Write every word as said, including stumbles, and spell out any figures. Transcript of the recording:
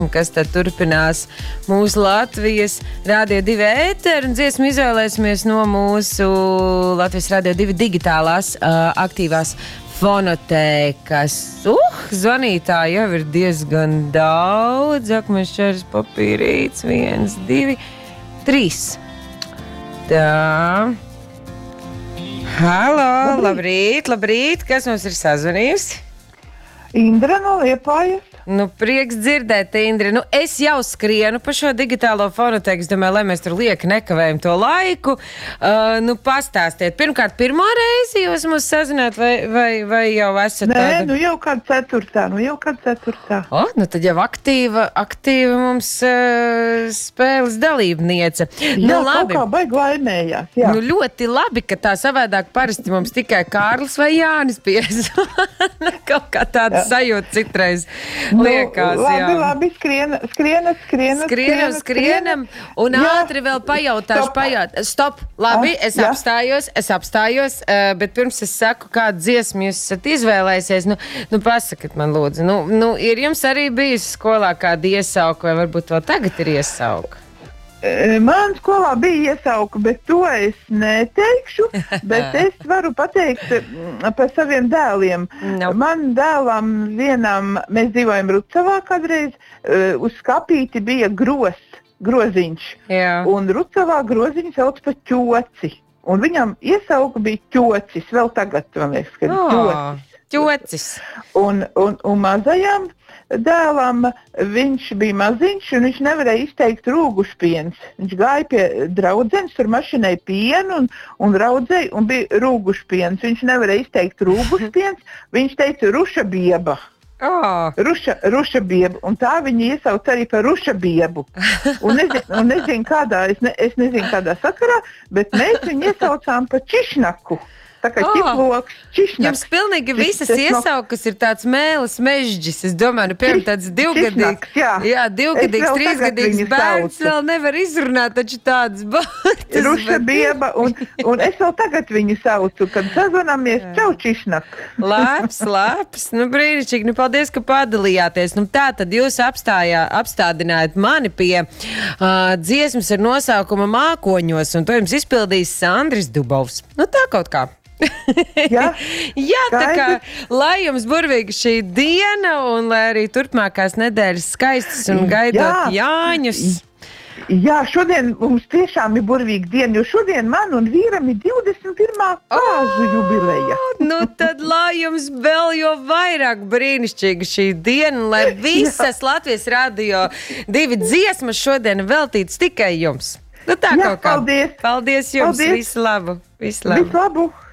kas tad turpinās mūsu Latvijas Rādio divi ēteru un dziesmu izvēlēsimies no mūsu Latvijas Rādio divi digitālās uh, aktīvās fonotēkas. Uh, zvanītāji jau ir diezgan daudz. Akmens čeras papīrīts. Viens, divi, trīs. Tā. Halo, labrīt, labrīt. labrīt. Kas mums ir sazvanījusi? Indra no Liepājas. Nu, prieks dzirdēt, Indri. Nu, es jau skrienu pa šo digitālo fonotēku. Es domāju, lai mēs tur lieki nekavējam to laiku. Uh, nu, pastāstiet. Pirmkārt, pirmo reizi jūs mūs sazināt, vai, vai, vai jau esat Nē, tāda? nu jau kāda ceturtā, nu jau kāda ceturtā. O, nu tad jau aktīva, aktīva mums uh, spēles dalībniece. Jā, Nu, kaut labi. kā baigi laimējās, jā. Nu, ļoti labi, ka tā savādāk parasti mums tikai Kārlis vai Jānis piezvana. Kaut kā tāda sajūta citreiz liekas, nu, labi, jā. labi, skriena, skriena, skriena, Skrienam, skrienam, un Jā. ātri vēl pajautāšu, Stop. pajaut. Stop, labi, Ah, es jā. apstājos, es apstājos, uh, bet pirms es saku, kādu dziesmu jūs esat izvēlējusies, nu, nu pasakat man lūdzu, nu, nu, ir jums arī bijusi skolā kāda iesauka, vai varbūt vēl tagad ir iesauka? E, Man skolā bija iesauka, bet to es neteikšu, bet es varu pateikt mm, par saviem dēliem. No. Man dēlam vienam, mēs dzīvojam Rucavā kādreiz, e, uz skapīti bija gros, groziņš. Jā. Un Rucavā groziņu sauc par ķoci. Un viņam iesauka bija ķocis, vēl tagad, man liekas, ka ir Oh, ķocis. ķocis. Un, un, un mazajam dēlam viņš bija maziņš, un viņš nevarēja izteikt rūgušpiens. Viņš gāja pie draudzenes, tur mašinai pienu un, un raudzēja, un bija rūgušpiens. Viņš nevarēja izteikt rūgušpiens, viņš teica ruša bieba. Oh. Ruša, ruša bieba, un tā viņa iesauc arī par ruša biebu. Un nezinu, un nezinu kādā, es, ne, es nezinu kādā sakarā, bet mēs viņu iesaucām par čišnaku. Tā kā Oh. ķiploks, čišnaks. Jums pilnīgi visas Tas- tas no- iesaukas ir tāds mēlis mežģis. Es domāju, nu, piemēram, tāds divgadīgs, Čišnaks, jā. jā, Es divgadīgs, vēl trīsgadīgs tagad viņu bērns saucu. vēl nevar izrunāt, taču tāds bārtas. Ruša bieba, un, un es vēl tagad viņu saucu, kad sazvanāmies, čau čišnak. Labs, labs, nu brīnišķīgi, nu paldies, ka padalījāties. Nu tā tad jūs apstājā, apstādinājāt mani pie uh, dziesmas ar nosaukumu Mākoņos, un to jums izpildīs Sandris Dubovs. Nu tā kaut kā. Jā, Jā, tā kā, skaidrs. lai jums burvīga šī diena, un lai arī turpmākās nedēļas skaistas un gaidot Jā. Jāņus. Jā, šodien mums tiešām ir burvīga diena, jo šodien man un vīram ir divdesmit pirmā kāzu jubileja. Nu tad, lai jums vēl jo vairāk brīnišķīga šī diena, un lai visas Latvijas Rādio divi dziesmas šodien veltītas tikai jums. Nu tā Jā, kaut kā. paldies. Paldies jums, Paldies. visu labu. Visu labu. Visu labu!